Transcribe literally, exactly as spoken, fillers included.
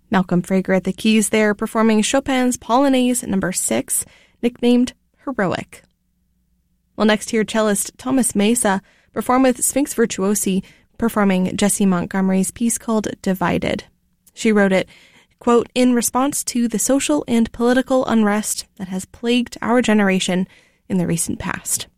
Malcolm Frager at the keys there, performing Chopin's Polonaise number six, nicknamed Heroic. We'll next hear cellist Thomas Mesa perform with Sphinx Virtuosi, performing Jessie Montgomery's piece called Divided. She wrote it, quote, in response to the social and political unrest that has plagued our generation in the recent past.